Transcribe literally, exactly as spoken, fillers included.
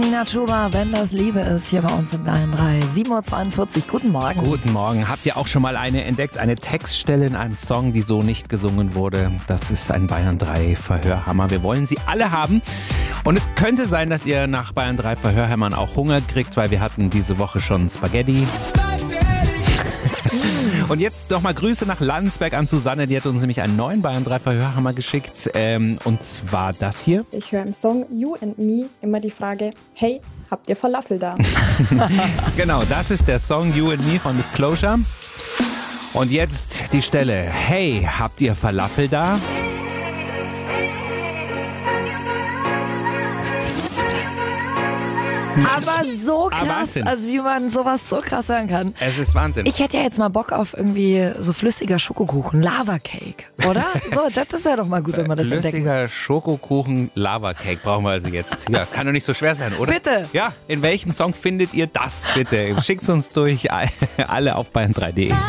Nina Chuba, wenn das Liebe ist, hier bei uns in Bayern drei. sieben Uhr zweiundvierzig, guten Morgen. Guten Morgen. Habt ihr auch schon mal eine entdeckt, eine Textstelle in einem Song, die so nicht gesungen wurde? Das ist ein Bayern drei Verhörhammer. Wir wollen sie alle haben. Und es könnte sein, dass ihr nach Bayern drei Verhörhammern auch Hunger kriegt, weil wir hatten diese Woche schon Spaghetti. Und jetzt nochmal Grüße nach Landsberg an Susanne, die hat uns nämlich einen neuen Bayern drei Verhörhammer geschickt, ähm, und zwar das hier. Ich höre im Song You and Me immer die Frage, hey, habt ihr Falafel da? Genau, das ist der Song You and Me von Disclosure. Und jetzt die Stelle, hey, habt ihr Falafel da? Aber so krass, Wahnsinn. also wie man sowas so krass hören kann. Es ist Wahnsinn. Ich hätte ja jetzt mal Bock auf irgendwie so flüssiger Schokokuchen, Lava-Cake, oder? So, das, das wäre doch mal gut, wenn wir das entdecken. Flüssiger Schokokuchen Lava-Cake brauchen wir also jetzt. Ja, kann doch nicht so schwer sein, oder? Bitte. Ja, in welchem Song findet ihr das, bitte? Schickt uns durch alle auf bayern drei punkt de.